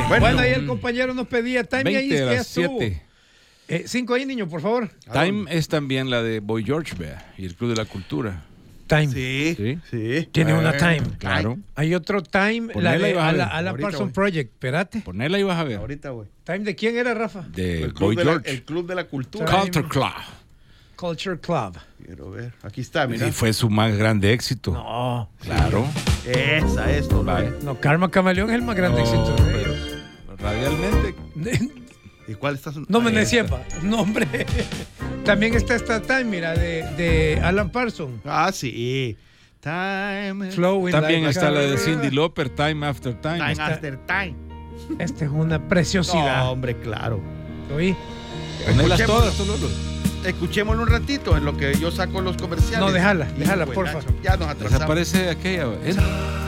Bueno, ahí el compañero nos pedía Time 20 ahí, a que ya las estuvo. 7. 5 ahí, niño, por favor. Time es también la de Boy George, vea, y el Club de la Cultura. Time. Sí. Tiene una Time. Claro. Hay otro Time, Ponela la y de vas a ver. Alan Ahorita Parsons voy. Project. Espérate. Ponela y vas a ver. Ahorita, güey. ¿Time de quién era, Rafa? De El Boy George. el Club de la Cultura. Culture Club. Culture Club. Quiero ver. Aquí está, mira. Y fue su más grande éxito. No, Claro. Esa es, no, Vale. no, Karma Camaleón es el más grande éxito de ellos. Radialmente. ¿Y cuál está? No me Ahí está. sepa. No, hombre. También está esta Time, mira, de Alan Parsons. Ah, sí. Time. Flowing También like está a la de river. Cyndi Lauper, Time After Time. Time after time. Esta es una No, preciosidad. hombre, claro. ¿Oí? Ponelas Escuchémoslo. todas, Lolo. Escuchémoslo un ratito en lo que yo saco los comerciales. déjala, Y, porfa. Ya nos atrasamos. Desaparece aquella.